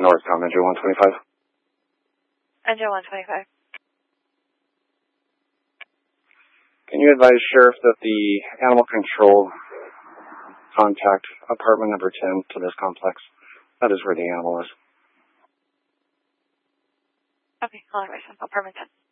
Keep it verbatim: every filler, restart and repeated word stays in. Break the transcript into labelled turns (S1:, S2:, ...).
S1: Northbound, engine one twenty-five.
S2: Engine one twenty-five.
S1: Can you advise Sheriff that the animal control contact apartment number ten to this complex? That is where the animal is.
S2: Okay, I'll advise him. Apartment ten.